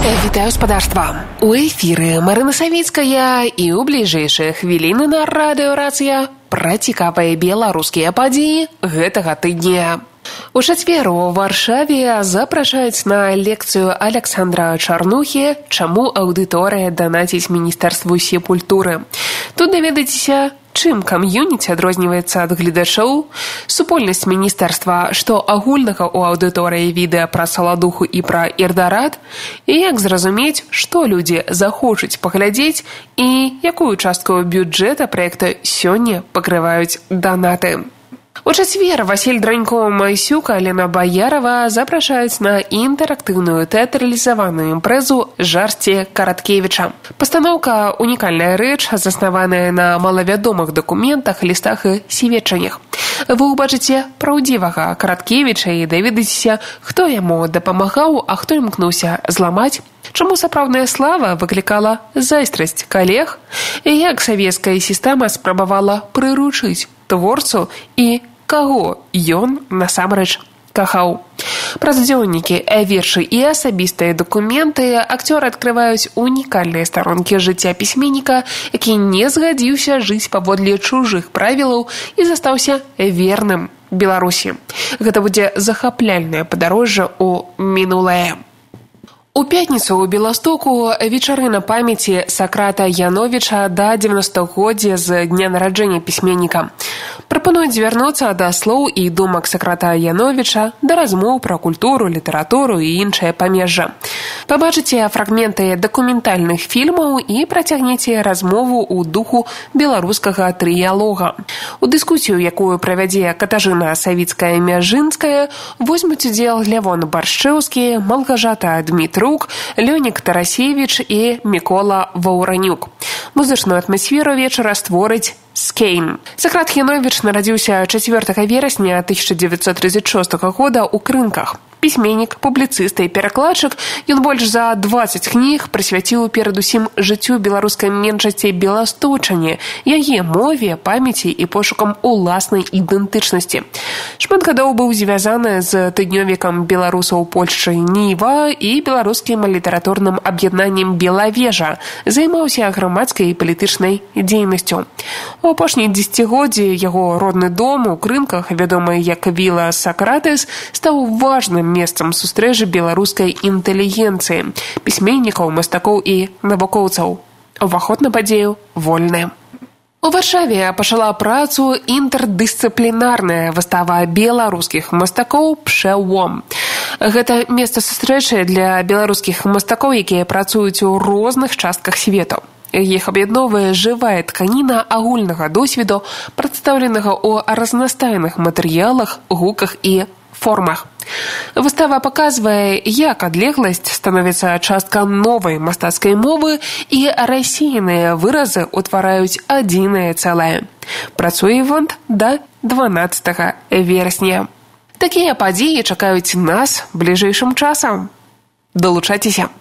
Вітаю спадарства. У эфіры Марына Савіцкая і ў бліжэйшыя хвіліны на радыё Рацыя пра цікавыя беларускія падзеі гэтага тыдня. У чацвер у Варшаве запрашаюць на лекцыю Александра Чарнухі «Чаму аўдыторыя данаціць Міністэрству сепультуры». Тут даведаецеся, чым кам'юніці адрозніваецца ад гледачоў, супольнасць міністэрства, што агульнага ў аўдыторыі відэа пра Саладуху і пра Ірдарат, і як зразумець, што людзі захочуць паглядзець і якую частку бюджэта праекта сёння пакрываюць данаты. У чацвер Васіль Дранько-Майсюк, Алена Баярова запрашаюць на інтэрактыўную тэатралізаваную імпрэзу «Жарсці Караткевіча». Пастаноўка – унікальная рэч, заснаваная на малавядомых дакументах, лістах і сведчаннях. Вы ўбачыце праўдзівага Караткевіча і даведаецеся, хто яму дапамагаў, а хто імкнуўся зламаць, чаму сапраўдная слава выклікала зайздрасць калег, і як савецкая сістэма спрабавала прыручыць творцу і каго ён насамрэч кахаў. Праз дзённікі, вершы і асабістыя дакументы акцёры адкрываюць унікальныя старонкі жыцця пісьменніка, які не згадзіўся жыць паводле чужых правілаў і застаўся верным Беларусі. Гэта будзе захапляльнае падарожжа ў мінулае. У пятніцу ў Беластоку вечарына памяці Сакрата Яновіча да 90-годдзя з дня нараджэння пісьменніка. Прапануюць звярнуцца да слоў і думак Сакрата Яновіча, да размоў пра культуру, літаратуру і іншае памежжа. Пабачыце фрагменты дакументальных фільмаў і працягнеце размову ў духу беларускага трыялога. У дыскусію, якую правядзе Катажына Савіцкая-Мяжынская, возьмуць удзел Лявон Баршчэўскі, Малгажата Дмітрук, Лёнік Тарасевіч і Мікола Ваўранюк. Музычную атмасферу вечара створыць Скейн. Сакрат Яновіч нарадзіўся 4 верасня 1936 года ў Крынках. Пісьменнік, публіцыст і перакладчык, ён больш за 20 кніг прысвяціў перадусім жыццю беларускай меншасці беласточане, яе мове, памяці і пошукам уласнай ідэнтычнасці. Шмат гадоў быў звязаны з тыднёвікам беларусаў Польшчы «Ніва» і беларускім літаратурным аб'яднаннем «Белавежа», займаўся грамадскай і палітычнай дзейнасцю. У апошнія дзесяцігоддзі яго родны дом у Крынках, вядомы як Віла Сакратыс, стаў важным месцам сустрэчы беларускай інтэлігенцыі, пісьменнікаў, мастакоў і навукоўцаў. Уваход на падзею вольны. У Варшаве пачала працу інтэрдысцыплінарная выстава беларускіх мастакоў «Пшэвом». Гэта месца сустрэчы для беларускіх мастакоў, якія працуюць у розных частках свету. Іх аб'ядноўвае жывая тканіна агульнага досведу, прадстаўленага ў разнастайных матэрыялах, гуках і формах. Выстава паказвае, як адлегласць становіцца частка новай мастацкай мовы і рассеяныя выразы ўтвараюць адзінае цэлае. Працуе івент да 12 верасня. Такія падзеі чакаюць нас бліжэйшым часам. Далучайцеся!